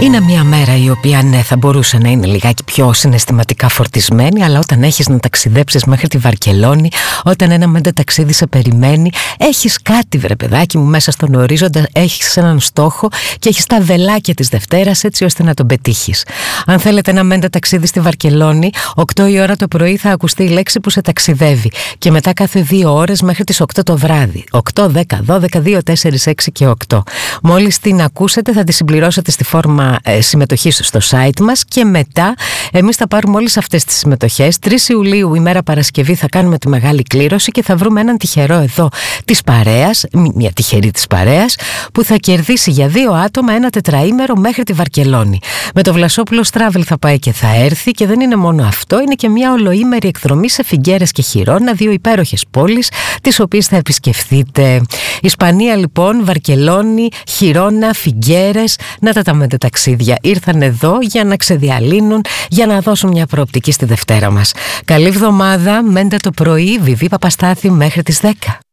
Είναι μια μέρα η οποία ναι θα μπορούσε να είναι λιγάκι πιο συναισθηματικά φορτισμένη, αλλά όταν έχεις να ταξιδέψεις μέχρι τη Βαρκελόνη, όταν ένα μεταταξίδι σε περιμένει, έχεις κάτι βρε παιδάκι μου μέσα στον ορίζοντα, έχεις έναν στόχο και έχεις τα βελάκια της Δευτέρας έτσι ώστε να τον πετύχεις. Αν θέλετε ένα μεταταξίδι στη Βαρκελόνη, 8 η ώρα το πρωί θα ακουστεί η λέξη που σε ταξιδεύει και μετά κάθε 2 ώρες μέχρι τις 8 το βράδυ. 8, 10, 12, 2, 4, 6 και 8. Μόλις την ακούσετε θα τη συμπληρώσετε στη φόρμα συμμετοχής στο site μας και μετά εμείς θα πάρουμε όλες αυτές τις συμμετοχές. 3 Ιουλίου ημέρα Παρασκευή θα κάνουμε τη μεγάλη κλήρωση και θα βρούμε έναν τυχερό εδώ της παρέας, μια τυχερή της παρέας που θα κερδίσει για 2 άτομα ένα τετραήμερο μέχρι τη Βαρκελόνη. Με το Βλασόπουλος Travel θα πάει και θα έρθει και δεν είναι μόνο αυτό, είναι και μια ολοήμερη εκδρομή σε Φιγκέρες και Χιρόνα, 2 υπέροχες πόλεις τις οποίες θα επισκεφθείτε. Ισπανία λοιπόν, Βαρκελόνη, Χιρόνα, Φιγκέρες, να τα μεταταξίδια ήρθαν εδώ για να ξεδιαλύνουν, για να δώσουν μια προοπτική στη Δευτέρα μας. Καλή εβδομάδα, μέντε το πρωί, Βιβί Παπαστάθη μέχρι τις 10.